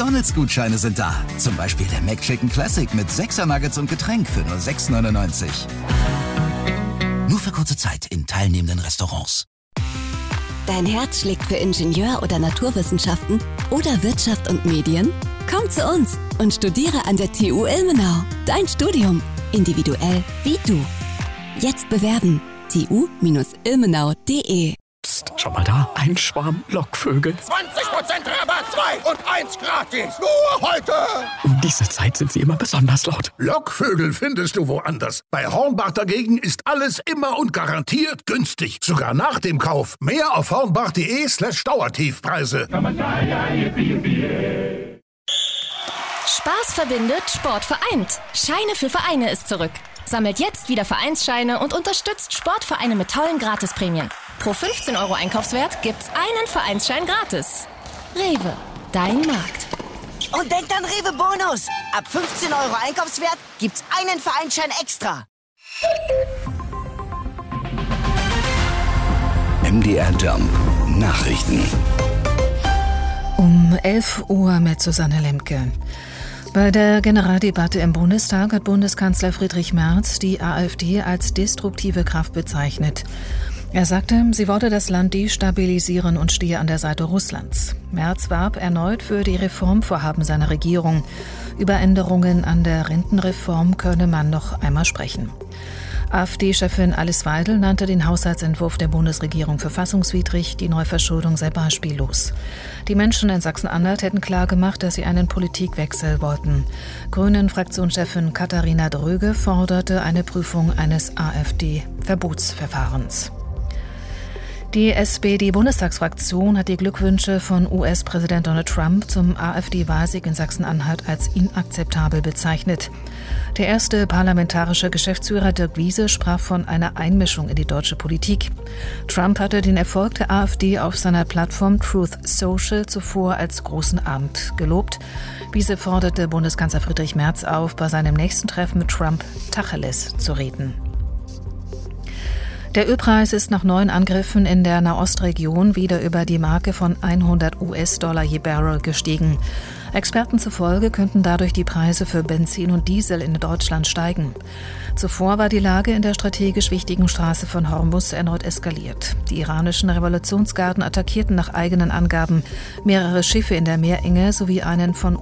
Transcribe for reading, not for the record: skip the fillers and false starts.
McDonald's-Gutscheine sind da. Zum Beispiel der McChicken Classic mit 6er Nuggets und Getränk für nur 6,99. Nur für kurze Zeit in teilnehmenden Restaurants. Dein Herz schlägt für Ingenieur- oder Naturwissenschaften oder Wirtschaft und Medien? Komm zu uns und studiere an der TU Ilmenau. Dein Studium. Individuell wie du. Jetzt bewerben. tu-ilmenau.de. Psst, schau mal da. Ein Schwarm Lockvögel. 20% Rabatt, 2 und 1 gratis. Nur heute. Um diese Zeit sind sie immer besonders laut. Lockvögel findest du woanders. Bei Hornbach dagegen ist alles immer und garantiert günstig. Sogar nach dem Kauf. Mehr auf hornbach.de/Dauertiefpreise. Spaß verbindet, Sport vereint. Scheine für Vereine ist zurück. Sammelt jetzt wieder Vereinsscheine und unterstützt Sportvereine mit tollen Gratisprämien. Pro 15 € Einkaufswert gibt's einen Vereinsschein gratis. Rewe, dein Markt. Und denkt an Rewe Bonus. Ab 15 € Einkaufswert gibt's einen Vereinsschein extra. MDR Jump Nachrichten. Um 11 Uhr mit Susanne Lemke. Bei der Generaldebatte im Bundestag hat Bundeskanzler Friedrich Merz die AfD als destruktive Kraft bezeichnet. Er sagte, sie wolle das Land destabilisieren und stehe an der Seite Russlands. Merz warb erneut für die Reformvorhaben seiner Regierung. Über Änderungen an der Rentenreform könne man noch einmal sprechen. AfD-Chefin Alice Weidel nannte den Haushaltsentwurf der Bundesregierung verfassungswidrig, die Neuverschuldung sei beispiellos. Die Menschen in Sachsen-Anhalt hätten klargemacht, dass sie einen Politikwechsel wollten. Grünen-Fraktionschefin Katharina Dröge forderte eine Prüfung eines AfD-Verbotsverfahrens. Die SPD-Bundestagsfraktion hat die Glückwünsche von US-Präsident Donald Trump zum AfD-Wahlsieg in Sachsen-Anhalt als inakzeptabel bezeichnet. Der erste parlamentarische Geschäftsführer Dirk Wiese sprach von einer Einmischung in die deutsche Politik. Trump hatte den Erfolg der AfD auf seiner Plattform Truth Social zuvor als großen Abend gelobt. Wiese forderte Bundeskanzler Friedrich Merz auf, bei seinem nächsten Treffen mit Trump Tacheles zu reden. Der Ölpreis ist nach neuen Angriffen in der Nahostregion wieder über die Marke von $100 je Barrel gestiegen. Experten zufolge könnten dadurch die Preise für Benzin und Diesel in Deutschland steigen. Zuvor war die Lage in der strategisch wichtigen Straße von Hormuz erneut eskaliert. Die iranischen Revolutionsgarden attackierten nach eigenen Angaben mehrere Schiffe in der Meerenge sowie einen von